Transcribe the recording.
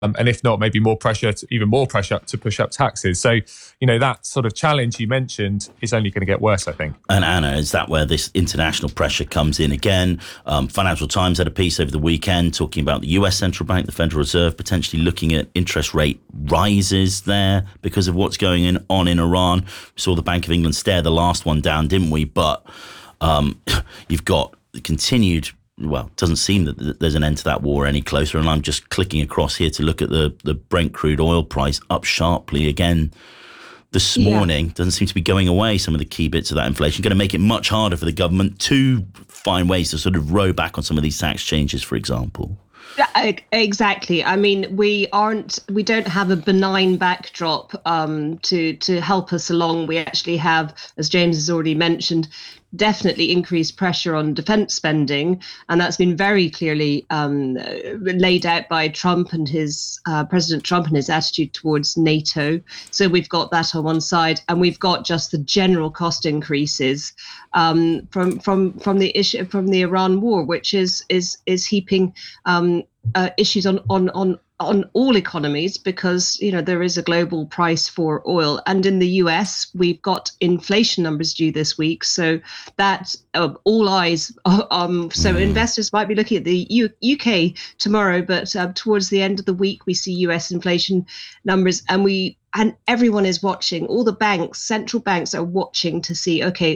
and if not, maybe even more pressure to push up taxes. So, that sort of challenge you mentioned is only going to get worse, I think. And Anna, is that where this international pressure comes in again? Financial Times had a piece over the weekend talking about the US Central Bank, the Federal Reserve, potentially looking at interest rate rises there because of what's going on in Iran. We saw the Bank of England stare the last one down, didn't we? But you've got continued... Well, it doesn't seem that there's an end to that war any closer. And I'm just clicking across here to look at the Brent crude oil price up sharply again this morning. Doesn't seem to be going away, some of the key bits of that inflation. Going to make it much harder for the government to find ways to sort of row back on some of these tax changes, for example. Exactly. I mean, we don't have a benign backdrop to help us along. We actually have, as James has already mentioned, definitely increased pressure on defense spending, and that's been very clearly laid out by Trump and his President Trump and his attitude towards NATO. So we've got that on one side, and we've got just the general cost increases from the issue from the Iran war, which is heaping issues on all economies, because there is a global price for oil. And in the US, we've got inflation numbers due this week, so that all eyes so investors might be looking at the UK tomorrow, but towards the end of the week we see US inflation numbers, and everyone is watching. All the banks, central banks, are watching to see, okay,